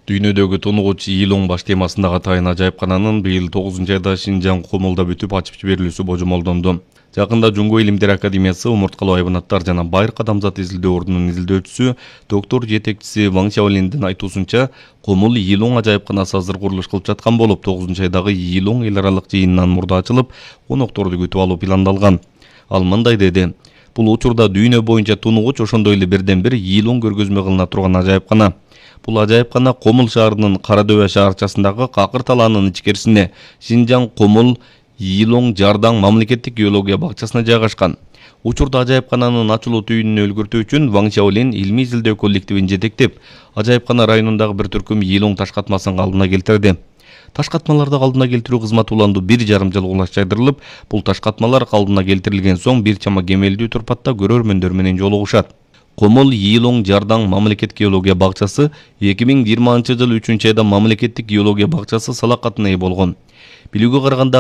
Дүйнөдөгү тунугуч Илоң баш темасындагы атайын ажайыпкананын быйыл 9-айда Шинжаң Комулда бүтүп ачып жиберилүүсү божомолдонду. Жакында Жумго илимдер академиясы умурткалуу айбанаттар жана байыркы адамзат изилдөө ордунун изилдөөчүсү доктор жетекчиси Ваң Шаолиндин айтуусунча, Комул Илоң ажайыпканасы азыр курулуш кылып жаткан болуп, 9-айдагы Илоң эл аралык жыйынынан мурда ачылып, конокторду күтүп алуу пландалган. Ал мындай деди: бул учурда дүйнө боюнча тунугуч ошондой эле бирден бир Илоң көргөзмө кылына турган ажайыпкана. Бул ажайыпкана Комул шаарынын Карадөбө шаарчасындагы Какыр талаанын ичкерисине, Шинжаң Комул Илоң Жардаң мамлекеттик геология бакчасына жайгашкан. Учурда ажайыпкананын ачылуу түйүнүнө өлгөртүү үчүн Ваң Шаолин илмий изилдөө коллективин жетектеп, ажайыпкана районундагы бир түркүм Илоң таш катмасын калдына келтирди. Таш катмаларды калдына келтирүү кызматы уланду 1,5 жыл улас жайдырылып, бул таш катмалар калдына келтирилген соң бир чама кемелдүү турпатта көрөрмөндөр менен жолугушат. Комул Илоң Жардаң мамлекеттик геология бакчасы 2020 жыл 3-айда мамлекеттик геология бакчасы салакатына ээ болгон. Билүүгө караганда